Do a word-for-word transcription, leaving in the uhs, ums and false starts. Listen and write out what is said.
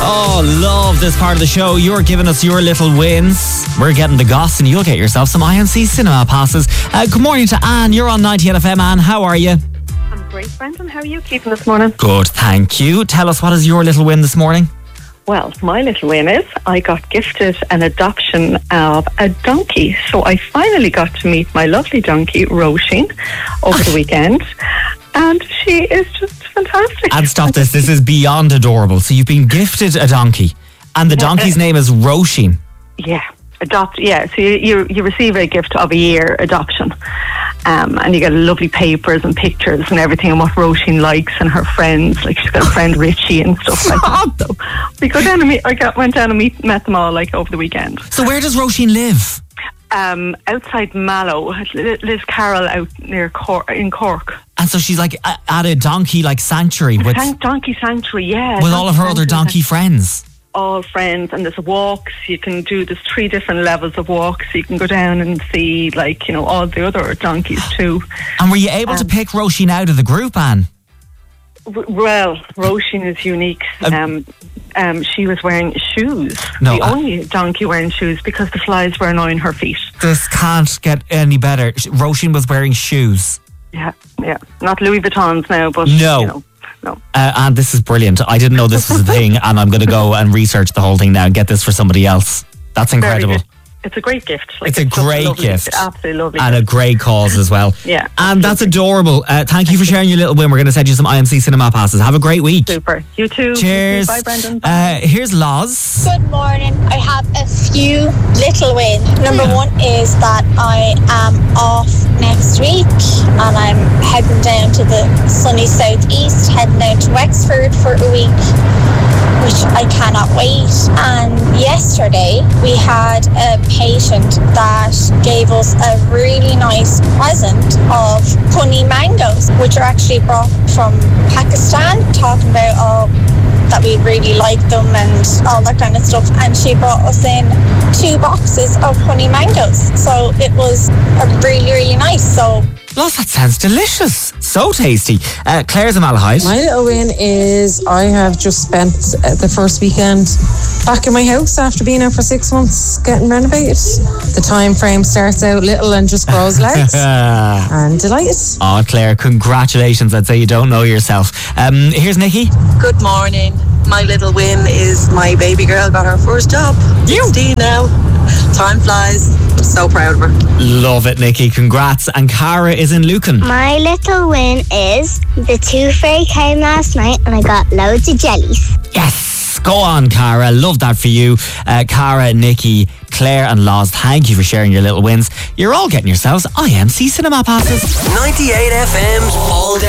Oh, love this part of the show. You're giving us your little wins. We're getting the goss and you'll get yourself some I M C cinema passes. Uh, good morning to Anne. You're on ninety-eight F M. Anne, how are you? I'm great, Brendan. How are you keeping this morning? Good, thank you. Tell us, what is your little win this morning? Well, my little win is I got gifted an adoption of a donkey. So I finally got to meet my lovely donkey, Roisin, over the weekend. And she is just fantastic. And stop this. This is beyond adorable. So you've been gifted a donkey. And the donkey's name is Roisin. Yeah. Adopt, yeah, so you, you you receive a gift of a year adoption, um, and you get lovely papers and pictures and everything, and what Roisin likes and her friends. Like, she's got a friend Richie and stuff like that. So we go down and meet. I got, went down and meet, met them all like over the weekend. So where does Roisin live? Um, outside Mallow, Liz Carroll out near Cork, in Cork. And so she's like at a donkey like sanctuary with donkey sanctuary, yeah, with all of her other donkey friends. All friends, and there's walks. You can do there's three different levels of walks. You can go down and see, like, you know, all the other donkeys too. And were you able um, to pick Roisin out of the group, Anne? Well, Roisin is unique. Um, um, she was wearing shoes. No, the uh, only donkey wearing shoes, because the flies were annoying her feet. This can't get any better. Roisin was wearing shoes. Yeah, yeah. Not Louis Vuittons now, but no. You know. No. Uh, and this is brilliant. I didn't know this was a thing, and I'm going to go and research the whole thing now and get this for somebody else. That's incredible. It's a great gift. Like, it's a it's great lovely, gift. It's absolutely lovely. And gift. a great cause as well. Yeah. And that's adorable. Uh, thank you for sharing your little win. We're going to send you some I M C cinema passes. Have a great week. Super. You too. Cheers. Bye, Brendan. Bye. Uh, here's Loz. Good morning. I have a few little wins. Number yeah. one is that I am off next week and I'm heading down to the sunny southeast, heading down to Wexford for a week, which I cannot wait. And yesterday we had a patient that gave us a really nice present of honey mangoes, which are actually brought from Pakistan, talking about all that we really like them and all that kind of stuff. And she brought us in two boxes of honey mangoes, so it was a really really nice. So Loz, that sounds delicious. So tasty. Uh, Claire's a Malahide. My little win is I have just spent the first weekend back in my house after being out for six months getting renovated. The time frame starts out little and just grows legs. I'm delighted. Oh, Claire, congratulations. I'd say you don't know yourself. Um, here's Nikki. Good morning. My little win is my baby girl got her first job. You? sixteen now. Time flies. I'm so proud of her. Love it, Nikki. Congrats. And Cara is in Lucan. My little win is the Tooth Fairy came last night and I got loads of jellies. Yes. Go on, Cara. Love that for you. Uh, Cara, Nikki, Claire and Loz, thank you for sharing your little wins. You're all getting yourselves I M C cinema passes. ninety-eight F M's All Day